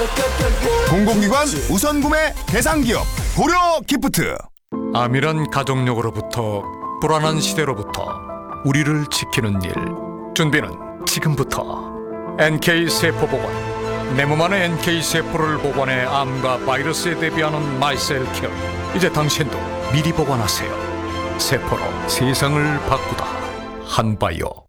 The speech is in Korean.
공공기관 우선 구매 대상 기업 고려 기프트. 암이란 가족력으로부터 불안한 시대로부터 우리를 지키는 일. 준비는 지금부터. NK세포보건, 내 몸 안의 NK세포를 보관해 암과 바이러스에 대비하는 마이셀케어. 이제 당신도 미리 보관하세요. 세포로 세상을 바꾸다. 한바이오.